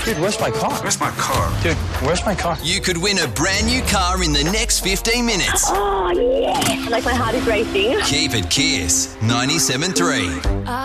Dude, where's my car? Where's my car? Dude, where's my car? You could win a brand new car in the next 15 minutes. Oh, yes. Like my heart is racing. Keep it Kiss 97.3.